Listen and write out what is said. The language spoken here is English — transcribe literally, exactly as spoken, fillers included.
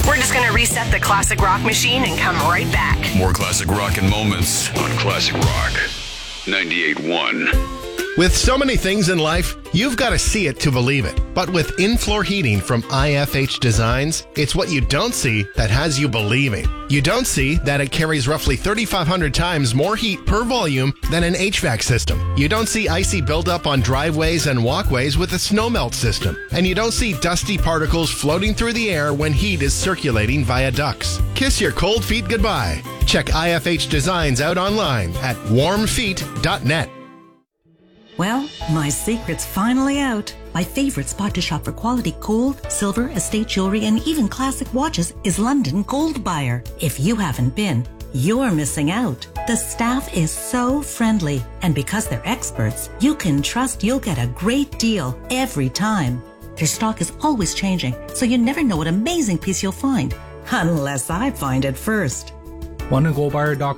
We're just going to reset the classic rock machine and come right back. More classic rock and moments on Classic Rock ninety-eight point one. With so many things in life, you've got to see it to believe it. But with in-floor heating from I F H Designs, it's what you don't see that has you believing. You don't see that it carries roughly thirty-five hundred times more heat per volume than an H V A C system. You don't see icy buildup on driveways and walkways with a snow melt system. And you don't see dusty particles floating through the air when heat is circulating via ducts. Kiss your cold feet goodbye. Check I F H Designs out online at warm feet dot net. Well, my secret's finally out. My favorite spot to shop for quality gold, silver, estate jewelry, and even classic watches is London Gold Buyer. If you haven't been, you're missing out. The staff is so friendly, and because they're experts, you can trust you'll get a great deal every time. Their stock is always changing, so you never know what amazing piece you'll find, unless I find it first. london gold buyer dot com